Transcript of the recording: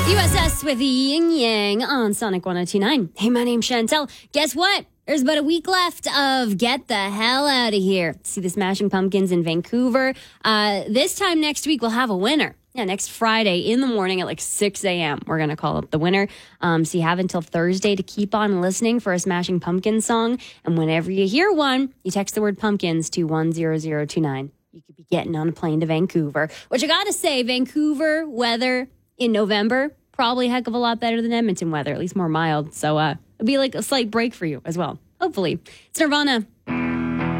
USS with Yin Yang on Sonic 102.9. Hey, my name's Chantel. Guess what? There's about a week left of Get the Hell Out of Here. See the Smashing Pumpkins in Vancouver. This time next week, we'll have a winner. Yeah, next Friday in the morning at like 6 a.m. We're going to call up the winner. So you have until Thursday to keep on listening for a Smashing Pumpkins song. And whenever you hear one, you text the word pumpkins to 10029. You could be getting on a plane to Vancouver. Which I got to say, Vancouver weather in November, probably a heck of a lot better than Edmonton weather, at least more mild. So it'll be like a slight break for you as well. Hopefully. It's Nirvana.